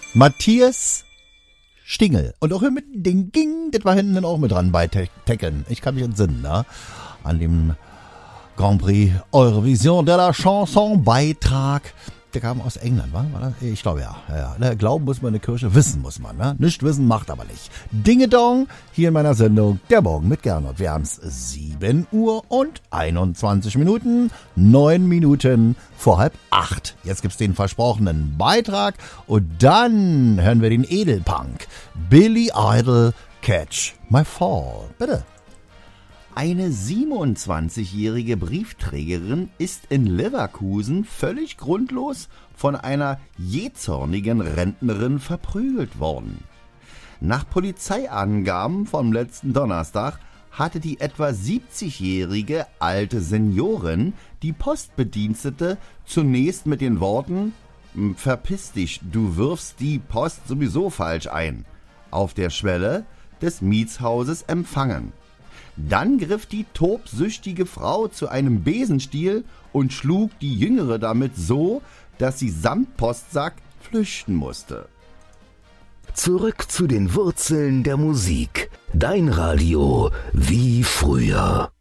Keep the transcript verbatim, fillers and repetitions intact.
Matthias Stingel. Und auch hier mit Ding Ging, das war hinten auch mit dran bei Te- Tekken. Ich kann mich entsinnen, ne? An dem Grand Prix Eurovision de la Chanson Beitrag. Der kam aus England, wa? War das? Ich glaube ja. ja, ja. Glauben muss man in der Kirche, wissen muss man. Ne? Nicht wissen, macht aber nicht. Dingedong, hier in meiner Sendung Der Morgen mit Gernot. Wir haben es sieben Uhr und einundzwanzig Minuten, neun Minuten vor halb acht. Jetzt gibt's den versprochenen Beitrag und dann hören wir den Edelpunk. Billy Idol, Catch My Fall. Bitte. Eine siebenundzwanzigjährige Briefträgerin ist in Leverkusen völlig grundlos von einer jähzornigen Rentnerin verprügelt worden. Nach Polizeiangaben vom letzten Donnerstag hatte die etwa siebzigjährige alte Seniorin die Postbedienstete zunächst mit den Worten »Verpiss dich, du wirfst die Post sowieso falsch ein« auf der Schwelle des Mietshauses empfangen. Dann griff die tobsüchtige Frau zu einem Besenstiel und schlug die Jüngere damit so, dass sie samt Postsack flüchten musste. Zurück zu den Wurzeln der Musik. Dein Radio wie früher.